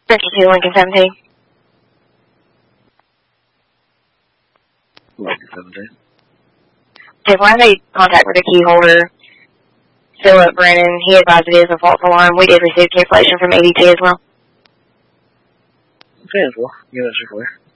Central 2, Lincoln 17. Lincoln 17. Okay, when I made contact with the key holder, Philip Brennan, he advised it is a false alarm. We did receive cancellation from ADT as well. Okay, well, give us a clear.